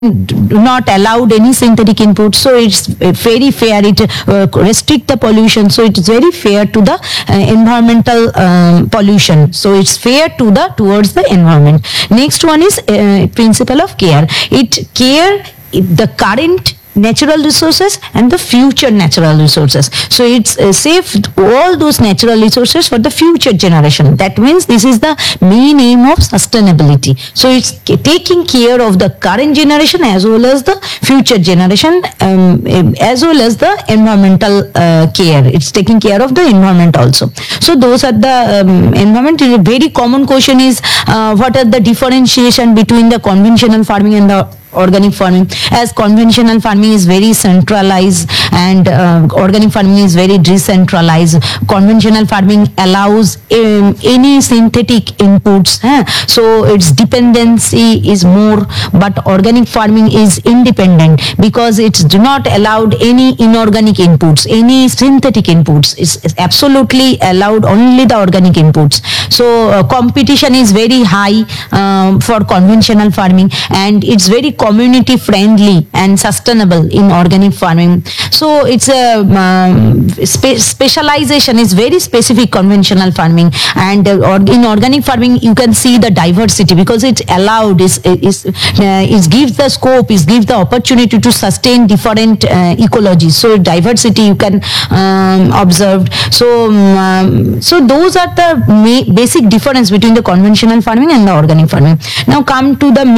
do not allowed any synthetic input, so it's very fair. It restrict the pollution, so it's very fair to the environmental pollution, so it's fair to the towards the environment. Next one is principle of care. It care the current natural resources and the future natural resources, so it's saved all those natural resources for the future generation. That means this is the main aim of sustainability, so it's taking care of the current generation as well as the future generation, as well as the environmental care. It's taking care of the environment also. So those are the environment. A very common question is what are the differentiation between the conventional farming and the organic farming. As conventional farming is very centralized and organic farming is very decentralized. Conventional farming allows any synthetic inputs, so its dependency is more, but organic farming is independent because it's do not allowed any inorganic inputs, any synthetic inputs. It's absolutely allowed only the organic inputs. So competition is very high for conventional farming, and it's very community friendly and sustainable in organic farming. So it's a specialization is very specific conventional farming, and in organic farming you can see the diversity because it's allowed, it gives the scope, it gives the opportunity to sustain different ecologies. So diversity you can observe. So those are the basic difference between the conventional farming and the organic farming. Now come to the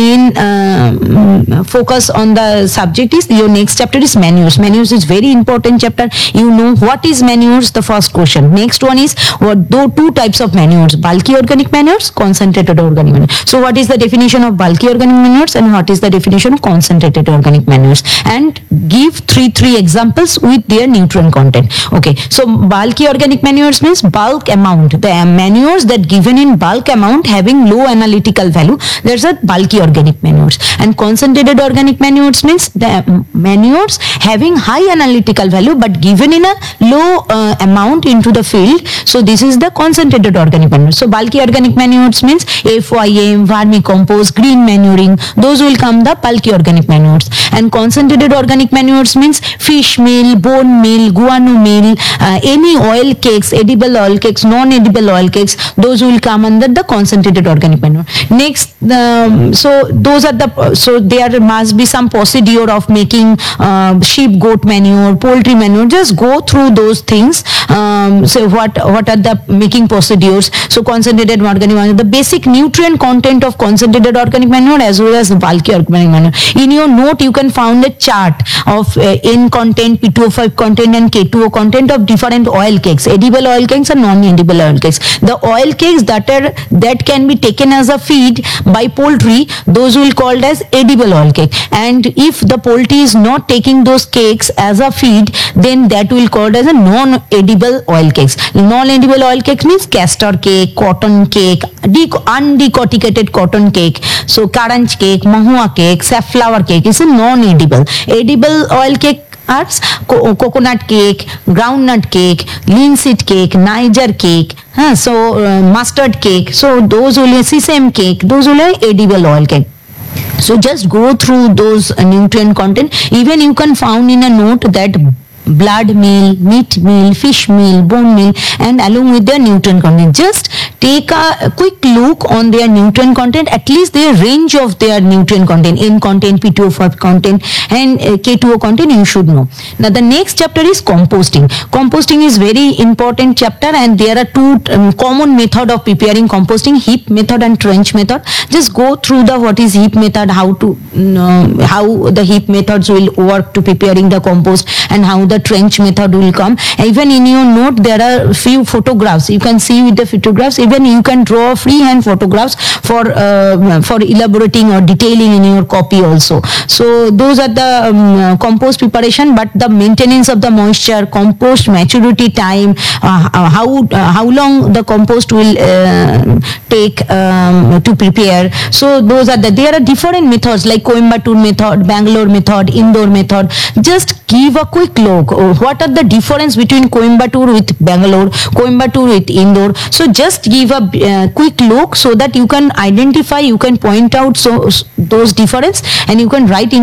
main focus on the subject is your next chapter is manures. Manures is very important chapter. You know what is manures, the first question. Next one is what two types of manures, bulky organic manures, concentrated organic manures. So what is the definition of bulky organic manures and what is the definition of concentrated organic manures, and give three examples with their nutrient content. Okay, so bulky organic manures means bulk amount, the manures that given in bulk amount having low analytical value, there's a bulky organic manures. And concentrated organic manures means the manures having high analytical value but given in a low amount into the field, so this is the concentrated organic manure. So bulky organic manures means FYM, vermicompost, green manuring, those will come the bulky organic manures. And concentrated organic manures means fish meal, bone meal, guano meal, any oil cakes, edible oil cakes, non-edible oil cakes, those will come under the concentrated organic manure. Next, so those are the, so there must be some procedure of making sheep, goat manure, poultry manure. Just go through those things. So what are the making procedures? So concentrated organic manure, the basic nutrient content of concentrated organic manure as well as bulky organic manure. In your note you can find a chart of N content, P2O5 content and K2O content of different oil cakes, edible oil cakes and non-edible oil cakes. The oil cakes that can be taken as a feed by poultry, those will called as edible oil cake. And if the poultry is not taking those cakes as a feed, then that will called as a non-edible oil cakes. Non-edible oil cakes means castor cake, cotton cake, undecorticated cotton cake. So karanj cake, mahua cake, safflower cake is a non-edible. Edible oil cake are coconut cake, groundnut cake, linseed cake, Niger cake, mustard cake. So those will sesame cake, those will edible oil cake. So just go through those nutrient content. Even you can find in a note that blood meal, meat meal, fish meal, bone meal, and along with their nutrient content. Just take a quick look on their nutrient content, at least their range of their nutrient content, N content, P2O5 content and K2O content you should know. Now the next chapter is composting. Composting is very important chapter, and there are two common method of preparing composting, heap method and trench method. Just go through the what is heap method, how the heap methods will work to preparing the compost, and how the trench method will come. Even in your note there are few photographs, you can see with the photographs. Even you can draw freehand photographs for elaborating or detailing in your copy also. So those are the compost preparation, but the maintenance of the moisture, compost maturity time, how long the compost will take to prepare. So those are there are different methods like Coimbatore method, Bangalore method, Indore method. Just give a quick look what are the difference between Coimbatore with Bangalore, Coimbatore with Indore. So just give a quick look so that you can identify, you can point out those difference, and you can write in